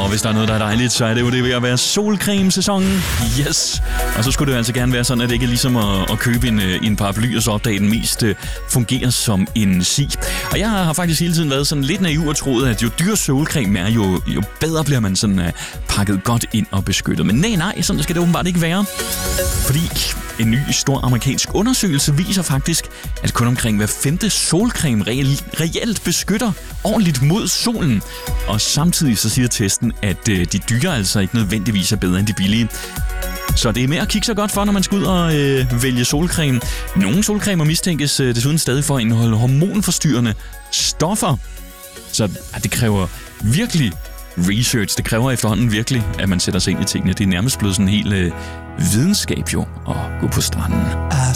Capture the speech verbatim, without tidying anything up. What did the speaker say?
Og hvis der er noget, der er dejligt, så er det jo det ved at være solcreme-sæsonen. Yes! Og så skulle det altså gerne være sådan, at det ikke er ligesom at, at købe en, en paraply, og så opdage, at den mest uh, fungerer som en si. Og jeg har faktisk hele tiden været sådan lidt naiv og troet, at jo dyre solcreme er, jo, jo bedre bliver man sådan uh, pakket godt ind og beskyttet. Men nej, nej, sådan skal det åbenbart ikke være. Fordi en ny stor amerikansk undersøgelse viser faktisk, at kun omkring hver femte solcreme reelt, reelt beskytter ordentligt mod solen. Og samtidig så siger testen, at øh, de dyre altså ikke nødvendigvis er bedre end de billige. Så det er mere at kigge så godt for, når man skal ud og øh, vælge solcreme. Nogle solcremer mistænkes øh, desuden stadig for at indeholde hormonforstyrrende stoffer. Så ja, det kræver virkelig research. Det kræver efterhånden virkelig, at man sætter sig ind i tingene. Det er nærmest blevet sådan en hel øh, videnskab jo at gå på stranden. I